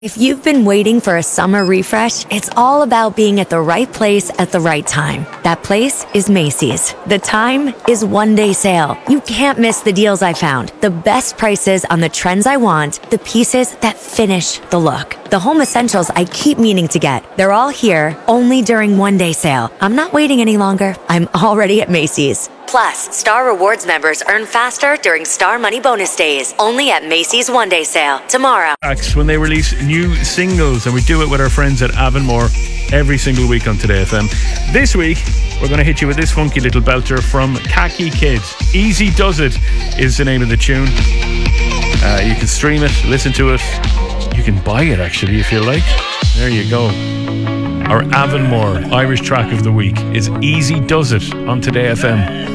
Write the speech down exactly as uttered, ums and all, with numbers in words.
If you've been waiting for a summer refresh, it's all about being at the right place at the right time. That place is Macy's. The time is one day sale. You can't miss the deals I found, the best prices on the trends I want, the pieces that finish the look. The home essentials I keep meaning to get. They're all here, only during one day sale. I'm not waiting any longer. I'm already at Macy's. Plus, Star Rewards members earn faster during Star Money Bonus Days. Only at Macy's One Day Sale. Tomorrow. When they release new singles, and we do it with our friends at Avonmore every single week on Today F M. This week, we're going to hit you with this funky little belter from Khaki Kids. Easy Does It is the name of the tune. Uh, you can stream it, listen to it. You can buy it, actually, if you like. There you go. Our Avonmore Irish track of the week is Easy Does It on Today F M.